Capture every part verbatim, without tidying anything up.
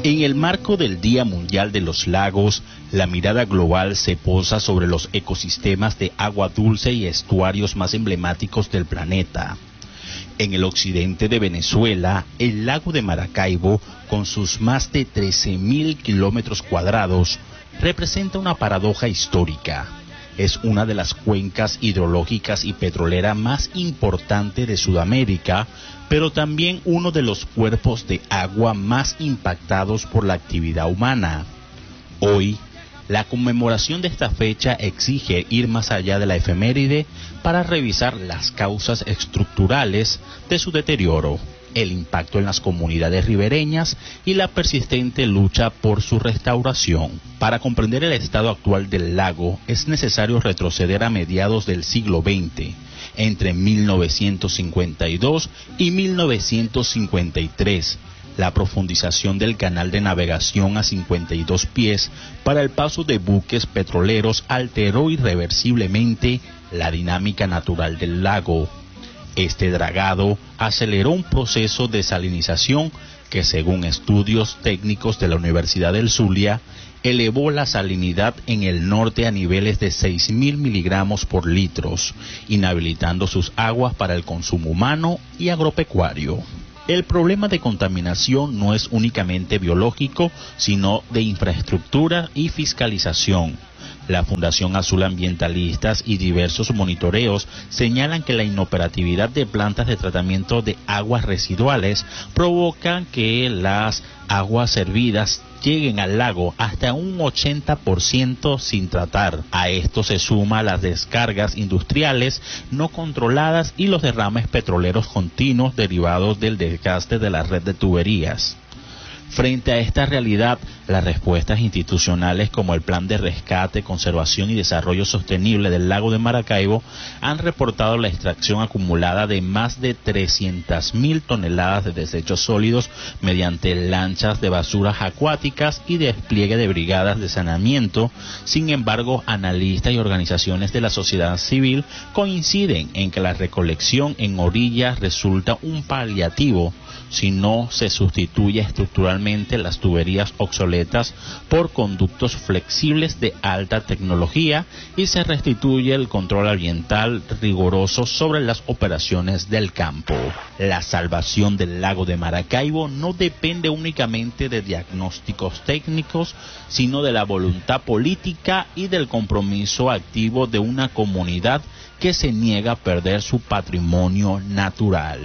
En el marco del Día Mundial de los Lagos, la mirada global se posa sobre los ecosistemas de agua dulce y estuarios más emblemáticos del planeta. En el occidente de Venezuela, el lago de Maracaibo, con sus más de trece mil kilómetros cuadrados, representa una paradoja histórica. Es una de las cuencas hidrológicas y petrolera más importantes de Sudamérica, pero también uno de los cuerpos de agua más impactados por la actividad humana. Hoy, la conmemoración de esta fecha exige ir más allá de la efeméride para revisar las causas estructurales de su deterioro, el impacto en las comunidades ribereñas y la persistente lucha por su restauración. Para comprender el estado actual del lago es necesario retroceder a mediados del siglo veinte, entre mil novecientos cincuenta y dos y mil novecientos cincuenta y tres, la profundización del canal de navegación a cincuenta y dos pies para el paso de buques petroleros alteró irreversiblemente la dinámica natural del lago. Este dragado aceleró un proceso de salinización que, según estudios técnicos de la Universidad del Zulia, elevó la salinidad en el norte a niveles de seis mil miligramos por litros, inhabilitando sus aguas para el consumo humano y agropecuario. El problema de contaminación no es únicamente biológico, sino de infraestructura y fiscalización. La Fundación Azul Ambientalistas y diversos monitoreos señalan que la inoperatividad de plantas de tratamiento de aguas residuales provocan que las aguas servidas lleguen al lago hasta un ochenta por ciento sin tratar. A esto se suma las descargas industriales no controladas y los derrames petroleros continuos derivados del desgaste de la red de tuberías. Frente a esta realidad, las respuestas institucionales como el Plan de Rescate, Conservación y Desarrollo Sostenible del Lago de Maracaibo han reportado la extracción acumulada de más de trescientas mil toneladas de desechos sólidos mediante lanchas de basuras acuáticas y despliegue de brigadas de saneamiento. Sin embargo, analistas y organizaciones de la sociedad civil coinciden en que la recolección en orillas resulta un paliativo si no se sustituye estructuralmente las tuberías obsoletas por conductos flexibles de alta tecnología y se restituye el control ambiental riguroso sobre las operaciones del campo. La salvación del lago de Maracaibo no depende únicamente de diagnósticos técnicos, sino de la voluntad política y del compromiso activo de una comunidad que se niega a perder su patrimonio natural.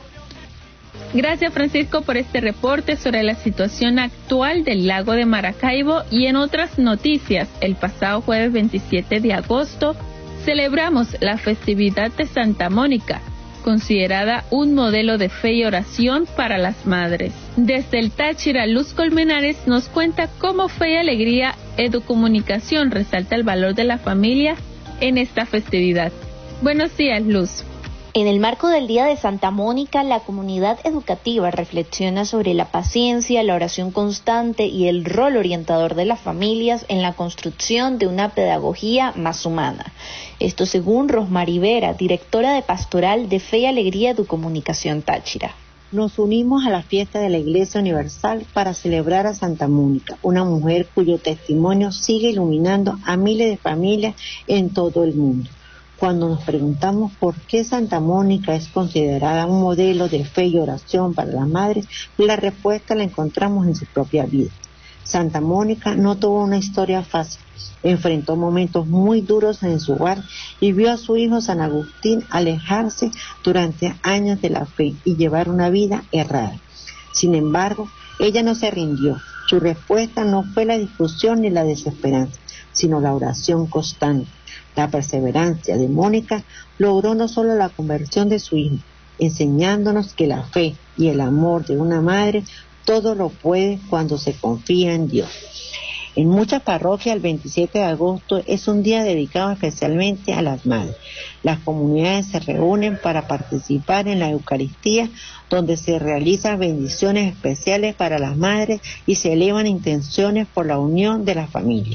Gracias, Francisco, por este reporte sobre la situación actual del lago de Maracaibo. Y en otras noticias, el pasado jueves veintisiete de agosto celebramos la festividad de Santa Mónica, considerada un modelo de fe y oración para las madres. Desde el Táchira, Luz Colmenares nos cuenta cómo Fe y Alegría Educomunicación resalta el valor de la familia en esta festividad. Buenos días, Luz. En el marco del Día de Santa Mónica, la comunidad educativa reflexiona sobre la paciencia, la oración constante y el rol orientador de las familias en la construcción de una pedagogía más humana. Esto según Rosmary Vera, directora de Pastoral de Fe y Alegría Educomunicación Táchira. Nos unimos a la fiesta de la Iglesia Universal para celebrar a Santa Mónica, una mujer cuyo testimonio sigue iluminando a miles de familias en todo el mundo. Cuando nos preguntamos por qué Santa Mónica es considerada un modelo de fe y oración para las madres, la respuesta la encontramos en su propia vida. Santa Mónica no tuvo una historia fácil, enfrentó momentos muy duros en su hogar y vio a su hijo San Agustín alejarse durante años de la fe y llevar una vida errada. Sin embargo, ella no se rindió. Su respuesta no fue la discusión ni la desesperanza, sino la oración constante. La perseverancia de Mónica logró no solo la conversión de su hijo, enseñándonos que la fe y el amor de una madre todo lo puede cuando se confía en Dios. En muchas parroquias el veintisiete de agosto es un día dedicado especialmente a las madres. Las comunidades se reúnen para participar en la Eucaristía, donde se realizan bendiciones especiales para las madres y se elevan intenciones por la unión de las familias.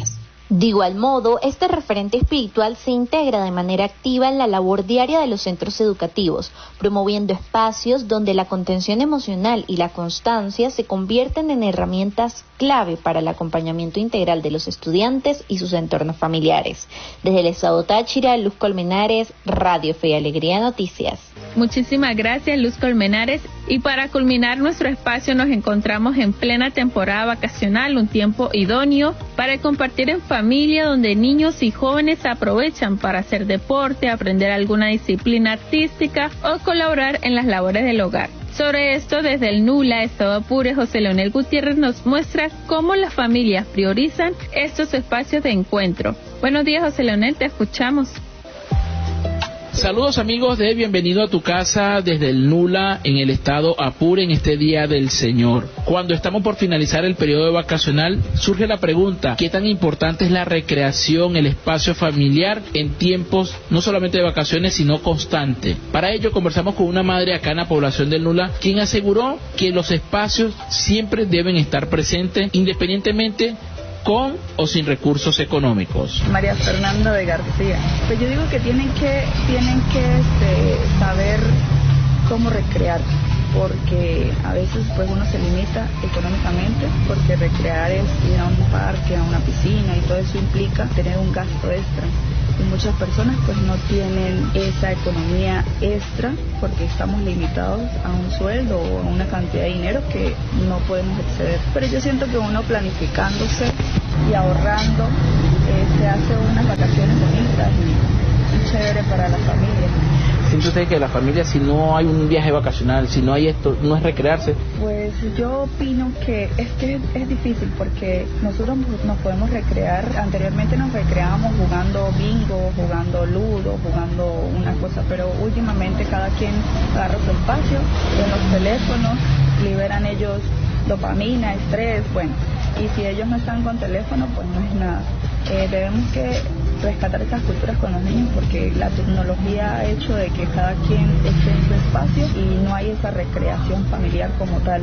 De igual modo, este referente espiritual se integra de manera activa en la labor diaria de los centros educativos, promoviendo espacios donde la contención emocional y la constancia se convierten en herramientas clave para el acompañamiento integral de los estudiantes y sus entornos familiares. Desde el estado Táchira, Luz Colmenares, Radio Fe y Alegría Noticias. Muchísimas gracias, Luz Colmenares. Y para culminar nuestro espacio, nos encontramos en plena temporada vacacional, un tiempo idóneo para compartir en familia, donde niños y jóvenes aprovechan para hacer deporte, aprender alguna disciplina artística o colaborar en las labores del hogar. Sobre esto, desde el NULA, Estado Apure, José Leonel Gutiérrez nos muestra cómo las familias priorizan estos espacios de encuentro. Buenos días, José Leonel, te escuchamos. Saludos amigos de Bienvenido a tu Casa desde el NULA en el estado Apure en este Día del Señor. Cuando estamos por finalizar el periodo vacacional, surge la pregunta, ¿qué tan importante es la recreación, el espacio familiar en tiempos no solamente de vacaciones sino constante? Para ello conversamos con una madre acá en la población del NULA, quien aseguró que los espacios siempre deben estar presentes independientemente con o sin recursos económicos. María Fernanda de García. Pues yo digo que tienen que tienen que este, saber cómo recrear, porque a veces pues uno se limita económicamente, porque recrear es ir a un parque, a una piscina y todo eso implica tener un gasto extra. Y muchas personas pues no tienen esa economía extra porque estamos limitados a un sueldo o a una cantidad de dinero que no podemos exceder. Pero yo siento que uno planificándose y ahorrando eh, se hace unas vacaciones bonitas y, y chévere para la familia. ¿Siente usted que la familia, si no hay un viaje vacacional, si no hay esto, no es recrearse? Pues yo opino que es que es difícil porque nosotros nos podemos recrear. Anteriormente nos recreábamos jugando bingo, jugando ludo, jugando una cosa, pero últimamente cada quien agarra su espacio en los teléfonos, liberan ellos dopamina, estrés, bueno, y si ellos no están con teléfono, pues no es nada. Eh, debemos que rescatar esas culturas con los niños porque la tecnología ha hecho de que cada quien esté en su espacio y no hay esa recreación familiar como tal.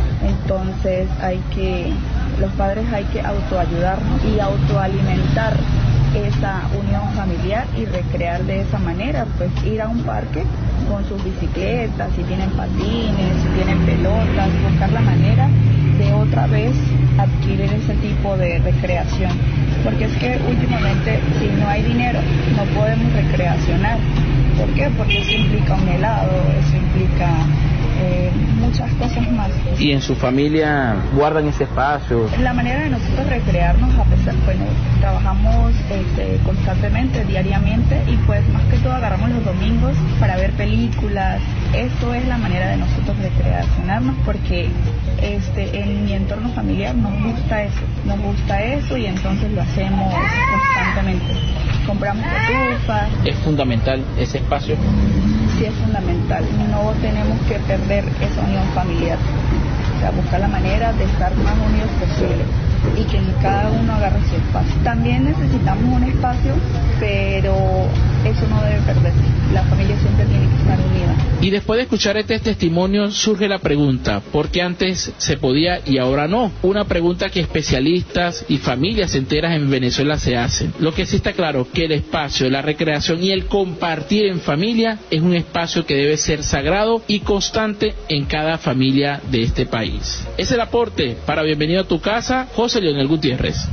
Entonces hay que, los padres hay que autoayudarnos y autoalimentar esa unión familiar y recrear de esa manera, pues ir a un parque con sus bicicletas, si tienen patines, si tienen pelotas, buscar la manera de otra vez adquirir ese tipo de recreación, porque es que últimamente si no hay dinero no podemos recreacionar. ¿Por qué? Porque eso implica un helado, eso implica eh, muchas cosas más. ¿Y en su familia guardan ese espacio? La manera de nosotros recrearnos, a pesar, bueno, trabajamos este, constantemente, diariamente, y pues más que todo agarramos los domingos para ver películas. Eso es la manera de nosotros recreacionarnos, porque este, en mi entorno familiar nos gusta eso, nos gusta eso y entonces lo hacemos constantemente. Compramos cotufas. ¿Es fundamental ese espacio? Sí, es fundamental. No tenemos que perder esa unión familiar. O sea, buscar la manera de estar más unidos posible y que cada uno agarre su espacio. También necesitamos un espacio, pero eso no debe perderse. La familia siempre tiene que estar unida. Y después de escuchar este testimonio surge la pregunta, ¿por qué antes se podía y ahora no? Una pregunta que especialistas y familias enteras en Venezuela se hacen. Lo que sí está claro, que el espacio, la recreación y el compartir en familia es un espacio que debe ser sagrado y constante en cada familia de este país. Es el aporte para Bienvenido a tu Casa, José Leonel Gutiérrez.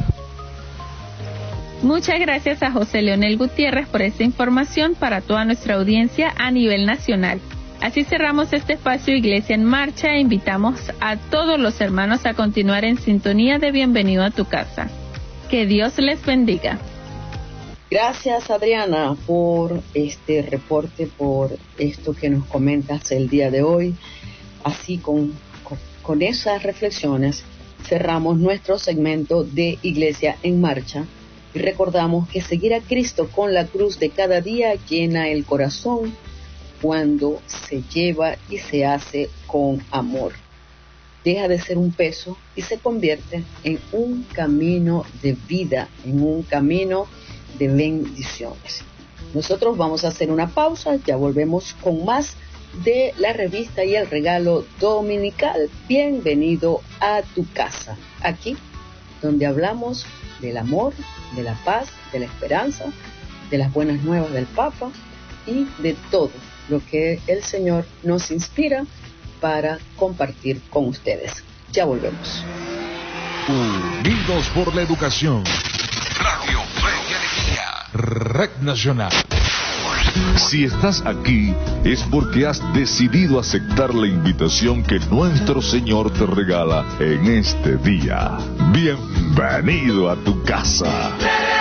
Muchas gracias a José Leonel Gutiérrez por esta información para toda nuestra audiencia a nivel nacional. Así cerramos este espacio Iglesia en Marcha e invitamos a todos los hermanos a continuar en sintonía de Bienvenido a tu Casa. Que Dios les bendiga. Gracias, Adriana, por este reporte, por esto que nos comentas el día de hoy. Así con, con, con esas reflexiones cerramos nuestro segmento de Iglesia en Marcha. Y recordamos que seguir a Cristo con la cruz de cada día llena el corazón cuando se lleva y se hace con amor. Deja de ser un peso y se convierte en un camino de vida, en un camino de bendiciones. Nosotros vamos a hacer una pausa, ya volvemos con más de la revista y el regalo dominical. Bienvenido a tu casa, aquí donde hablamos del amor, de la paz, de la esperanza, de las buenas nuevas del Papa y de todo lo que el Señor nos inspira para compartir con ustedes. Ya volvemos. Unidos por la educación. Radio Fe y Alegría. Red Nacional. Si estás aquí es porque has decidido aceptar la invitación que nuestro Señor te regala en este día. Bienvenido a tu casa.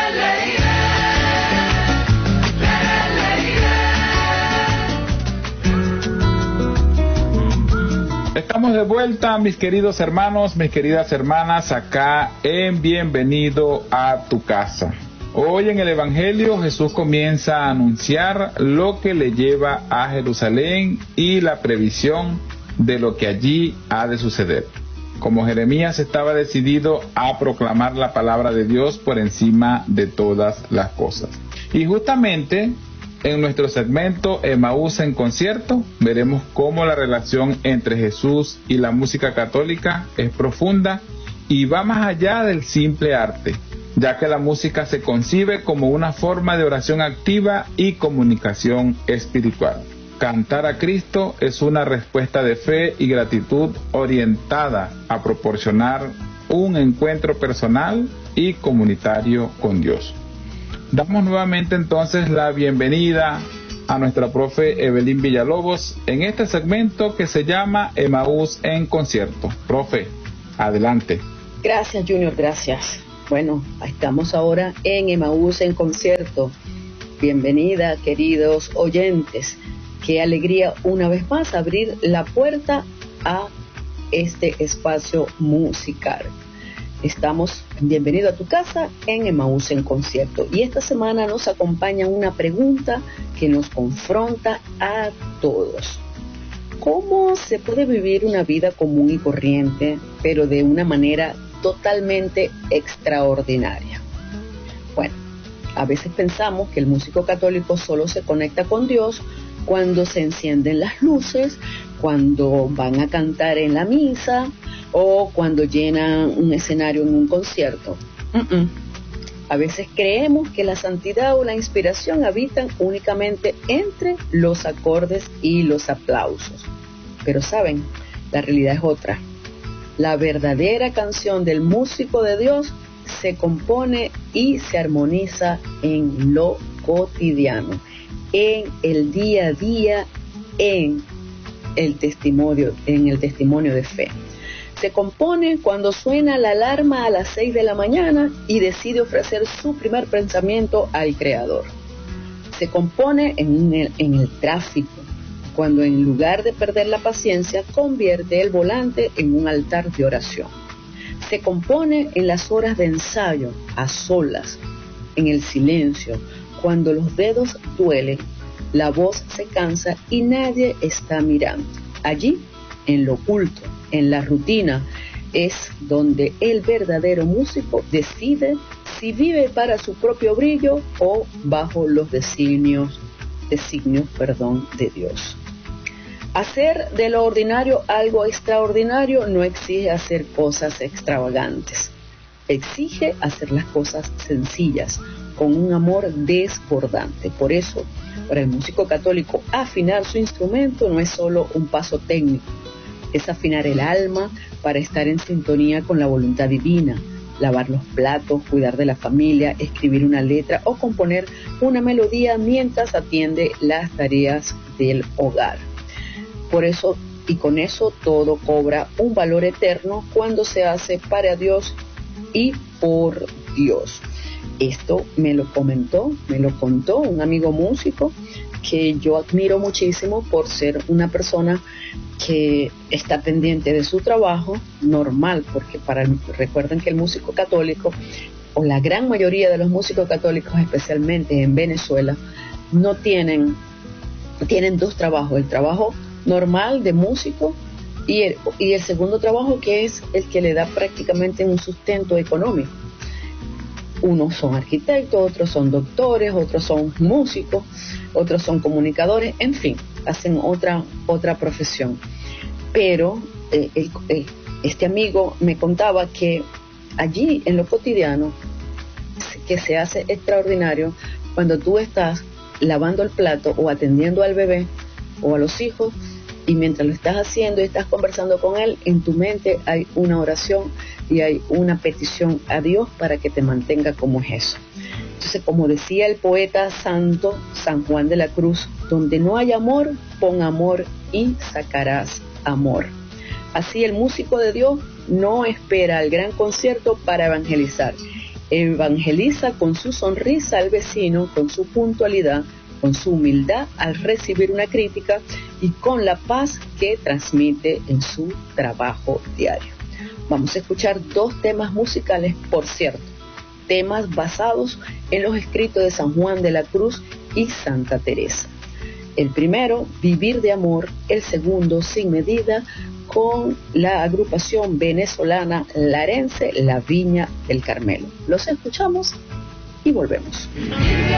Estamos de vuelta, mis queridos hermanos, mis queridas hermanas, acá en Bienvenido a tu casa. Hoy en el Evangelio Jesús comienza a anunciar lo que le lleva a Jerusalén y la previsión de lo que allí ha de suceder. Como Jeremías estaba decidido a proclamar la palabra de Dios por encima de todas las cosas. Y justamente en nuestro segmento Emaús en concierto veremos cómo la relación entre Jesús y la música católica es profunda y va más allá del simple arte, ya que la música se concibe como una forma de oración activa y comunicación espiritual. Cantar a Cristo es una respuesta de fe y gratitud orientada a proporcionar un encuentro personal y comunitario con Dios. Damos nuevamente entonces la bienvenida a nuestra profe Evelyn Villalobos en este segmento que se llama Emaús en concierto. Profe, adelante. Gracias, Junior, gracias. Bueno, estamos ahora en Emaús en concierto. Bienvenida, queridos oyentes. Qué alegría una vez más abrir la puerta a este espacio musical. Estamos en Bienvenido a tu casa en Emaús en concierto. Y esta semana nos acompaña una pregunta que nos confronta a todos. ¿Cómo se puede vivir una vida común y corriente, pero de una manera totalmente extraordinaria? Bueno, a veces pensamos que el músico católico solo se conecta con Dios cuando se encienden las luces, cuando van a cantar en la misa o cuando llenan un escenario en un concierto. Uh-uh. A veces creemos que la santidad o la inspiración habitan únicamente entre los acordes y los aplausos. Pero saben, la realidad es otra. La verdadera canción del músico de Dios se compone y se armoniza en lo cotidiano, en el día a día, en el testimonio, en el testimonio de fe. Se compone cuando suena la alarma a las seis de la mañana y decide ofrecer su primer pensamiento al Creador. Se compone en el, en el tráfico, cuando en lugar de perder la paciencia, convierte el volante en un altar de oración. Se compone en las horas de ensayo, a solas, en el silencio, cuando los dedos duelen, la voz se cansa y nadie está mirando. Allí, en lo oculto, en la rutina, es donde el verdadero músico decide si vive para su propio brillo o bajo los designios, designios, perdón, de Dios. Hacer de lo ordinario algo extraordinario no exige hacer cosas extravagantes. Exige hacer las cosas sencillas, con un amor desbordante. Por eso, para el músico católico, afinar su instrumento no es solo un paso técnico, es afinar el alma para estar en sintonía con la voluntad divina, lavar los platos, cuidar de la familia, escribir una letra o componer una melodía mientras atiende las tareas del hogar. Por eso, y con eso, todo cobra un valor eterno cuando se hace para Dios y por Dios. Esto me lo comentó, me lo contó un amigo músico que yo admiro muchísimo por ser una persona que está pendiente de su trabajo, normal, porque para recuerden que el músico católico, o la gran mayoría de los músicos católicos, especialmente en Venezuela, no tienen, tienen dos trabajos, el trabajo normal de músico y el, y el segundo trabajo, que es el que le da prácticamente un sustento económico. Unos son arquitectos, otros son doctores, otros son músicos, otros son comunicadores, en fin, hacen otra, otra profesión. Pero eh, el, eh, este amigo me contaba que allí en lo cotidiano, que se hace extraordinario cuando tú estás lavando el plato o atendiendo al bebé o a los hijos, y mientras lo estás haciendo y estás conversando con él, en tu mente hay una oración y hay una petición a Dios para que te mantenga como es eso. Entonces, como decía el poeta santo San Juan de la Cruz, donde no hay amor, pon amor y sacarás amor. Así el músico de Dios no espera el gran concierto para evangelizar. Evangeliza con su sonrisa al vecino, con su puntualidad, con su humildad al recibir una crítica y con la paz que transmite en su trabajo diario. Vamos a escuchar dos temas musicales, por cierto, temas basados en los escritos de San Juan de la Cruz y Santa Teresa. El primero, Vivir de Amor; el segundo, Sin Medida, con la agrupación venezolana larense La Viña del Carmelo. Los escuchamos y volvemos.